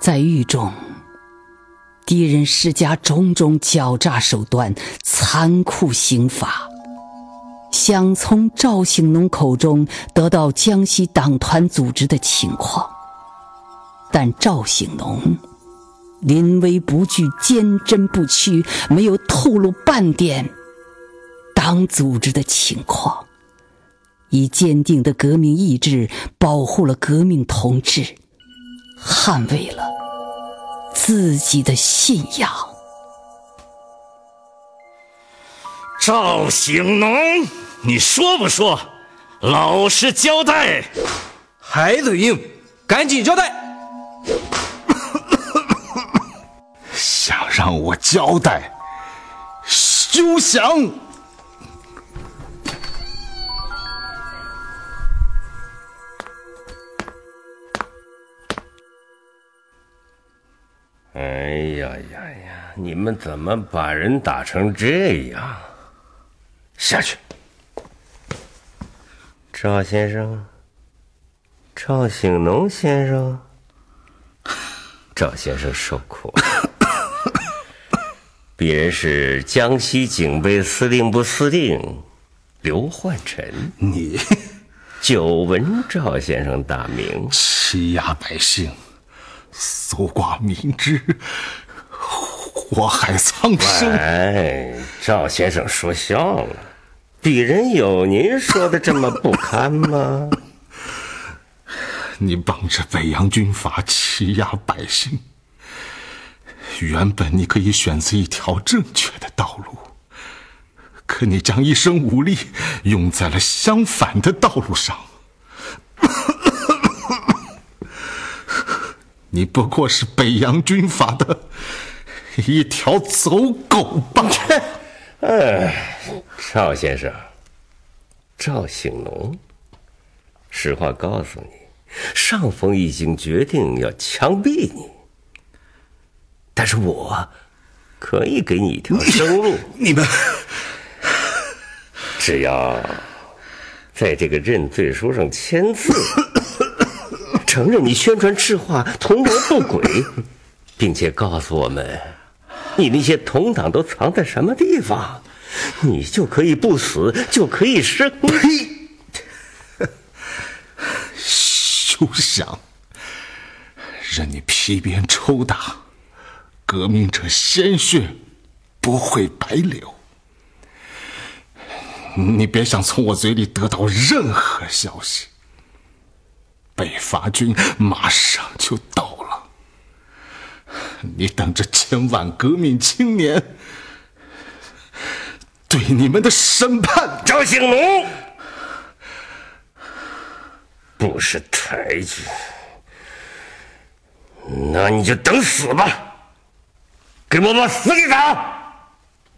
在狱中，敌人施加种种狡诈手段，残酷刑罚，想从赵醒农口中得到江西党团组织的情况，但赵醒农临危不惧，坚贞不屈，没有透露半点党组织的情况，以坚定的革命意志保护了革命同志，捍卫了自己的信仰。 赵醒农，你说不说？老实交代。 还得硬，赶紧交代。 想让我交代，休想！ 哎呀呀呀！你们怎么把人打成这样？下去！赵先生，赵醒农先生，赵先生受苦了。鄙人是江西警备司令部司令刘焕臣。 你久闻赵先生大名， 欺压百姓，搜刮民脂，祸害苍生。 哎，赵先生说笑了，鄙人有您说的这么不堪吗？ 你帮着北洋军阀欺压百姓，原本你可以选择一条正确的道路，可你将一身武力用在了相反的道路上。你不过是北洋军阀的一条走狗罢了。 赵先生，赵醒农，实话告诉你，上峰已经决定要枪毙你，但是我可以给你一条生路。 你们只要在这个认罪书上签字，承认你宣传赤化、同谋不轨，并且告诉我们你那些同党都藏在什么地方，你就可以不死，就可以生。 休想！任你皮鞭抽打，革命者鲜血不会白流。你别想从我嘴里得到任何消息，北伐军马上就到了，你等着千万革命青年对你们的审判。 赵醒农，不识抬举，那你就等死吧，给我往死里打！